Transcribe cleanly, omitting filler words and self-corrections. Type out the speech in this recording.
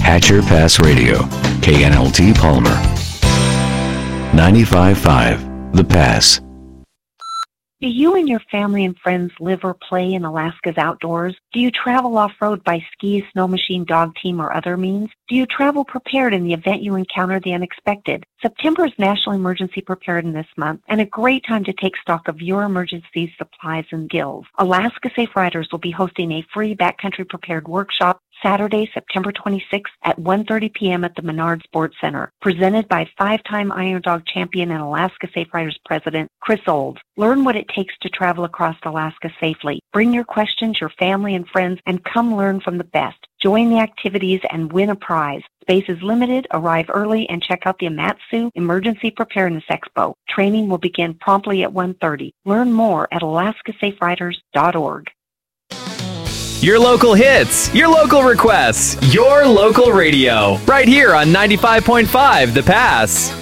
Hatcher Pass Radio, KNLT Palmer. 95.5, The Pass. Do you and your family and friends live or play in Alaska's outdoors? Do you travel off-road by ski, snow machine, dog team, or other means? Do you travel prepared in the event you encounter the unexpected? September is National Emergency Preparedness Month and a great time to take stock of your emergency supplies and skills. Alaska Safe Riders will be hosting a free backcountry prepared workshop Saturday, September 26th at 1:30 p.m. at the Menard Sports Center, presented by five-time Iron Dog champion and Alaska Safe Riders President Chris Olds. Learn what it takes to travel across Alaska safely. Bring your questions, your family and friends, and come learn from the best. Join the activities and win a prize. Space is limited. Arrive early and check out the Amatsu Emergency Preparedness Expo. Training will begin promptly at 1:30. Learn more at alaskasaferiders.org. Your local hits, your local requests, your local radio. Right here on 95.5 The Pass.